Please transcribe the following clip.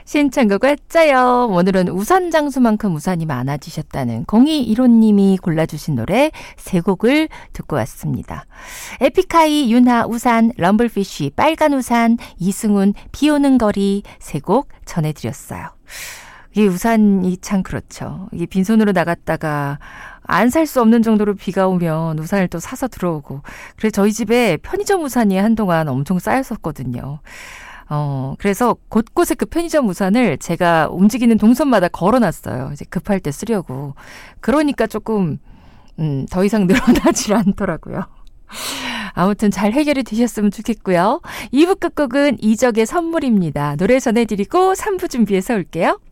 신청곡 왔자요. 오늘은 우산 장수만큼 우산이 많아지셨다는 0215님이 골라주신 노래 세 곡을 듣고 왔습니다. 에픽하이, 윤하, 우산, 럼블피쉬, 빨간 우산, 이승훈, 비오는 거리 세 곡 전해드렸어요. 이 우산이 참 그렇죠. 이게 빈손으로 나갔다가 안 살 수 없는 정도로 비가 오면 우산을 또 사서 들어오고. 그래서 저희 집에 편의점 우산이 한동안 엄청 쌓였었거든요. 그래서 곳곳에 그 편의점 우산을 제가 움직이는 동선마다 걸어놨어요. 이제 급할 때 쓰려고. 그러니까 조금, 더 이상 늘어나질 않더라고요. 아무튼 잘 해결이 되셨으면 좋겠고요. 2부 끝곡은 이적의 선물입니다. 노래 전해드리고 3부 준비해서 올게요.